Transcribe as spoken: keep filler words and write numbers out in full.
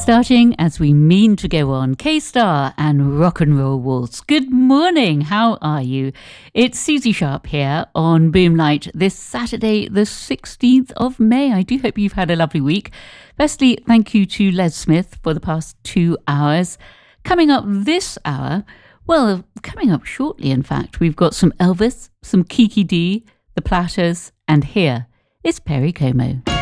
Starting as we mean to go on, K-Star and Rock and Roll Waltz. Good morning, how are you? It's Susie Sharp here on Boomlight this Saturday, the sixteenth of May. I do hope you've had a lovely week. Firstly, thank you to Les Smith for the past two hours. Coming up this hour, well, coming up shortly, in fact, we've got some Elvis, some Kiki D, The Platters, and here is Perry Como.